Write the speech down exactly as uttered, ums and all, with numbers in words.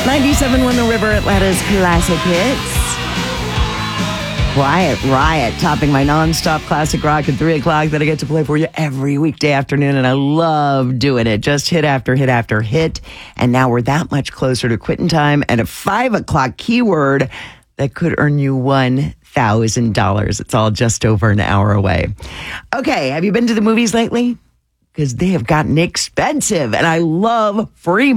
ninety-seven point one The River, Atlanta's classic hits. Quiet Riot, topping my nonstop classic rock at three o'clock that I get to play for you every weekday afternoon, and I love doing it. Just hit after hit after hit, and now we're that much closer to quitting time and a five o'clock keyword that could earn you one thousand dollars. It's all just over an hour away. Okay, have you been to the movies lately? Because they have gotten expensive, and I love free